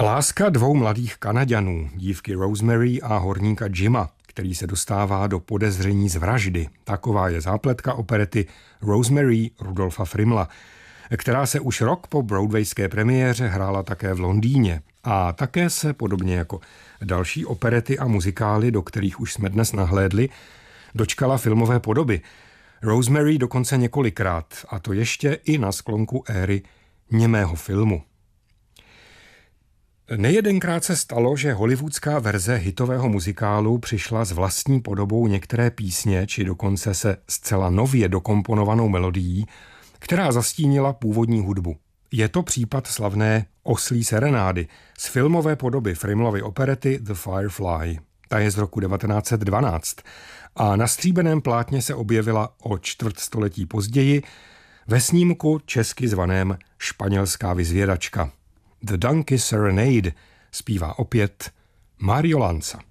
Láska dvou mladých Kanaďanů, dívky Rosemary a horníka Jima, který se dostává do podezření z vraždy. Taková je zápletka operety Rosemary Rudolfa Frimla, která se už rok po broadwayské premiéře hrála také v Londýně. A také se, podobně jako další operety a muzikály, do kterých už jsme dnes nahlédli, dočkala filmové podoby. Rosemary dokonce několikrát, a to ještě i na sklonku éry němého filmu. Nejedenkrát se stalo, že hollywoodská verze hitového muzikálu přišla s vlastní podobou některé písně, či dokonce se zcela nově dokomponovanou melodií, která zastínila původní hudbu. Je to případ slavné Oslí serenády z filmové podoby Frimlovy operety The Firefly. Ta je z roku 1912 a na stříbrném plátně se objevila o čtvrtstoletí později ve snímku česky zvaném Španělská vyzvědačka. The Donkey Serenade zpívá opět Mario Lanza.